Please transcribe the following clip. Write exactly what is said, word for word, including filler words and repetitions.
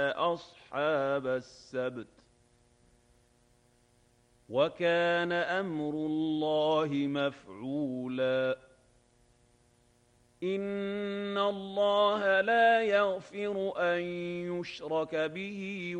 أصحاب السبت وكان أمر الله مفعولا إن الله لا يغفر أن يشرك به